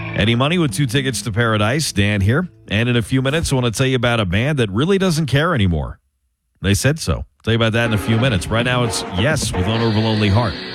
Eddie Money with 2 tickets to Paradise. Dan here. And in a few minutes, I want to tell you about a band that really doesn't care anymore. They said so. I'll tell you about that in a few minutes. Right now, it's Yes with Owner of a Lonely Heart.